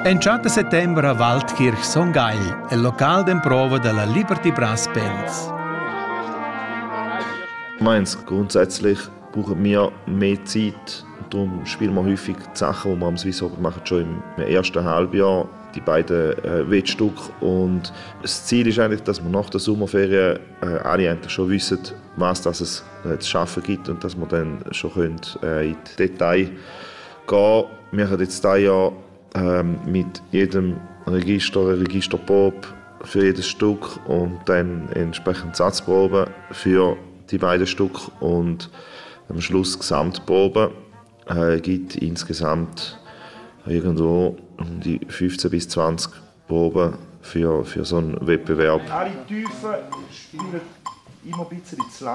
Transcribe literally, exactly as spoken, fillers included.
Entrata settembre a Waldkirch Songhai, il locale d'improva della Liberty Brass Bands. Ich meine, grundsätzlich brauchen wir mehr Zeit. Darum spielen wir häufig die Sachen, die wir am Swiss Open machen, schon im ersten Halbjahr. Die beiden äh, Wettstücke. Und das Ziel ist eigentlich, dass wir nach der Sommerferien äh, alle eigentlich schon wissen, was das es äh, zu schaffen gibt und dass wir dann schon können, äh, in die Details gehen. Wir haben jetzt dieses Jahr ähm, mit jedem Register eine Registerprobe für jedes Stück und dann entsprechend Satzproben für die beiden Stücke und am Schluss Gesamtproben. Äh, gibt insgesamt irgendwo um die fünfzehn bis zwanzig Proben für, für so einen Wettbewerb. Alle Tiefen spielen immer ein bisschen zu lang.